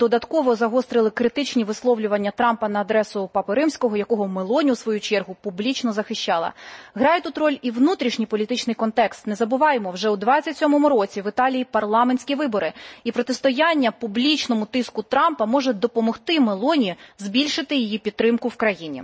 додатково загострили критичні висловлювання Трампа на адресу Папи Римського, якого Мелоні, у свою чергу, публічно захищала. Грає тут роль і внутрішній політичний контекст. Не забуваємо, вже у 27-му році в Італії парламентські вибори. І протистояння публічному тиску Трампа може допомогти Мелоні збільшити її підтримку в країні.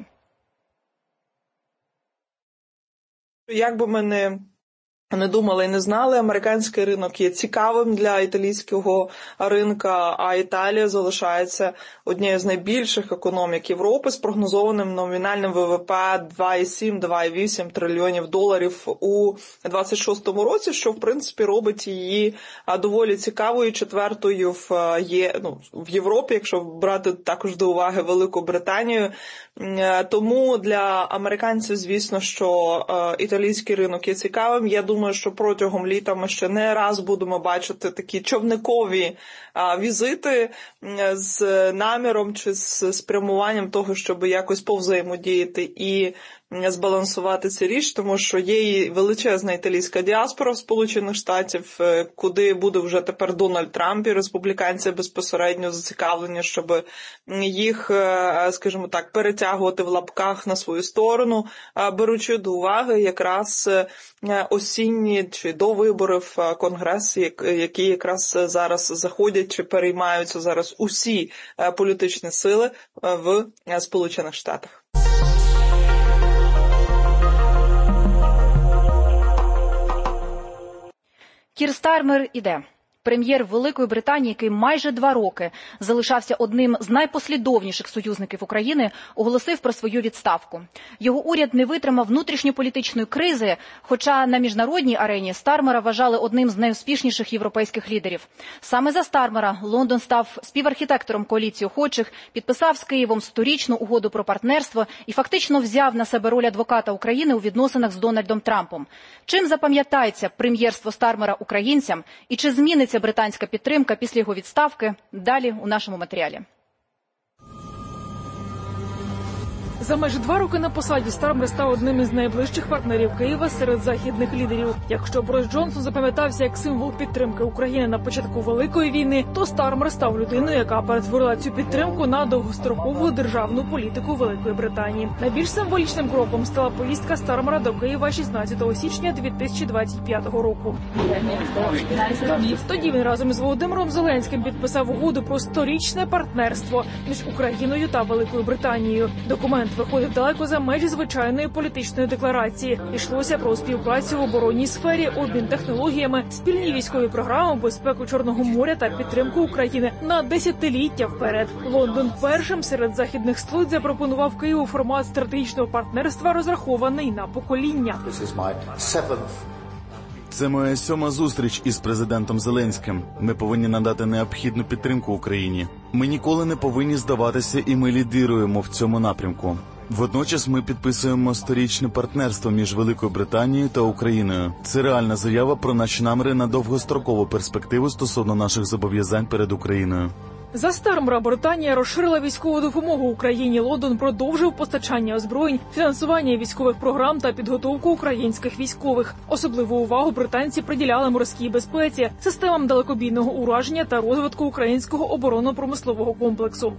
Як би ми не думали і не знали, американський ринок є цікавим для італійського ринка, а Італія залишається однією з найбільших економік Європи з прогнозованим номінальним ВВП 2,7-2,8 трильйонів доларів у 26-му році, що, в принципі, робить її доволі цікавою четвертою в Європі, якщо брати також до уваги Велику Британію. Тому для американців, звісно, що італійський ринок є цікавим. Я думаю, що протягом літа ми ще не раз будемо бачити такі човникові візити з наміром чи з спрямуванням того, щоб якось повзаємодіяти і збалансувати цю річ, тому що є і величезна італійська діаспора в Сполучених Штатів, куди буде вже тепер Дональд Трамп, і республіканці безпосередньо зацікавлені, щоб їх, скажімо так, перетягувати в лапках на свою сторону, беручи до уваги якраз осінні чи до виборів Конгрес, які якраз зараз заходять чи переймаються зараз усі політичні сили в Сполучених Штатах. Кір Стармер іде. Прем'єр Великої Британії, який майже 2 роки залишався одним з найпослідовніших союзників України, оголосив про свою відставку. Його уряд не витримав внутрішньополітичної кризи, хоча на міжнародній арені Стармера вважали одним з найуспішніших європейських лідерів. Саме за Стармера Лондон став співорхітектором коаліції охочих, підписав з Києвом 100-річну угоду про партнерство і фактично взяв на себе роль адвоката України у відносинах з Дональдом Трампом. Чим запам'ятається прем'єрство Стармера українцям і чи зміниться британська підтримка після його відставки? Далі у нашому матеріалі. За майже 2 роки на посаді Стармер став одним із найближчих партнерів Києва серед західних лідерів. Якщо Борис Джонсон запам'ятався як символ підтримки України на початку Великої війни, то Стармер став людиною, яка перетворила цю підтримку на довгострокову державну політику Великої Британії. Найбільш символічним кроком стала поїздка Стармера до Києва 16 січня 2025 року. Тоді він разом із Володимиром Зеленським підписав угоду про 100-річне партнерство між Україною та Великою Британією. Документ виходив далеко за межі звичайної політичної декларації. Йшлося про співпрацю в оборонній сфері, обмін технологіями, спільні військові програми, безпеку Чорного моря та підтримку України на десятиліття вперед. Лондон першим серед західних столиць запропонував Києву формат стратегічного партнерства, розрахований на покоління. Це моя 7-ма зустріч із президентом Зеленським. Ми повинні надати необхідну підтримку Україні. Ми ніколи не повинні здаватися, і ми лідируємо в цьому напрямку. Водночас ми підписуємо 100-річне партнерство між Великою Британією та Україною. Це реальна заява про наші наміри на довгострокову перспективу стосовно наших зобов'язань перед Україною. За Стармера Британія розширила військову допомогу Україні. Лондон продовжив постачання озброєнь, фінансування військових програм та підготовку українських військових. Особливу увагу британці приділяли морській безпеці, системам далекобійного ураження та розвитку українського оборонно-промислового комплексу.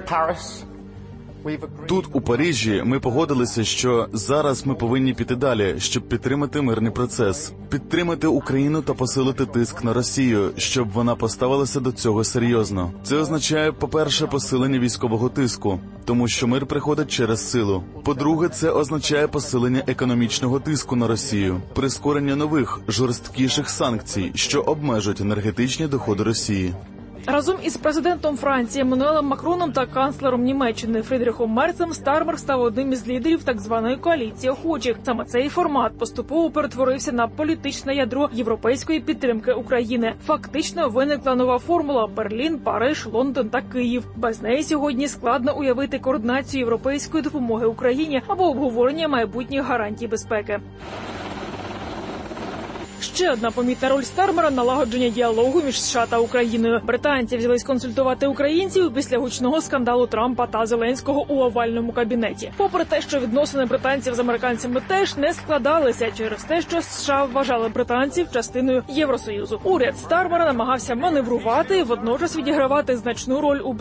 Тут, у Парижі, ми погодилися, що зараз ми повинні піти далі, щоб підтримати мирний процес, підтримати Україну та посилити тиск на Росію, щоб вона поставилася до цього серйозно. Це означає, по-перше, посилення військового тиску, тому що мир приходить через силу. По-друге, це означає посилення економічного тиску на Росію, прискорення нових, жорсткіших санкцій, що обмежують енергетичні доходи Росії. Разом із президентом Франції Еммануелем Макроном та канцлером Німеччини Фрідріхом Мерцем Стармер став одним із лідерів так званої коаліції охочих. Саме цей формат поступово перетворився на політичне ядро європейської підтримки України. Фактично виникла нова формула – Берлін, Париж, Лондон та Київ. Без неї сьогодні складно уявити координацію європейської допомоги Україні або обговорення майбутніх гарантій безпеки. Ще одна помітна роль Стармера – налагодження діалогу між США та Україною. Британці взялись консультувати українців після гучного скандалу Трампа та Зеленського у овальному кабінеті. Попри те, що відносини британців з американцями теж не складалися через те, що США вважали британців частиною Євросоюзу. Уряд Стармера намагався маневрувати і водночас відігравати значну роль у